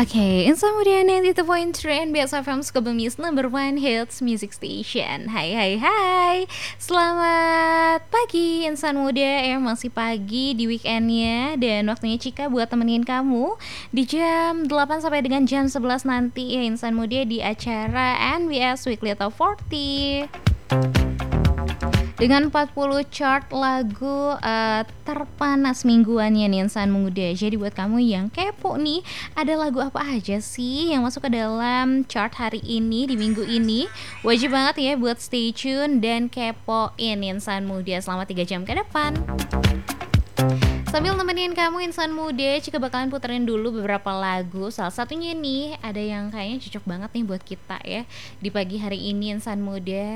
Oke, insan muda 92.3 NBS FM Sukabumi's number one hits music station. Hai hai hai. Selamat pagi insan muda, ya masih pagi di weekendnya. Dan waktunya Cika buat temenin kamu di jam 8 sampai dengan jam 11 nanti ya insan muda, di acara NBS Weekly Top 40 dengan 40 chart lagu terpanas mingguannya nih insan muda. Jadi buat kamu yang kepo nih, ada lagu apa aja sih yang masuk ke dalam chart hari ini di minggu ini? Wajib banget ya buat stay tune dan kepoin insan muda selama 3 jam ke depan. Sambil nemenin kamu insan muda, Cika bakalan puterin dulu beberapa lagu. Salah satunya nih, ada yang kayaknya cocok banget nih buat kita ya di pagi hari ini insan muda.